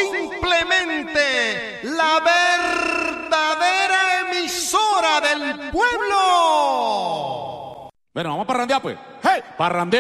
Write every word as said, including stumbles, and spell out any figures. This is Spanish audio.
simplemente la verdadera emisora del pueblo. Bueno, vamos a parrandear pues. ¡Hey! Parrandeo.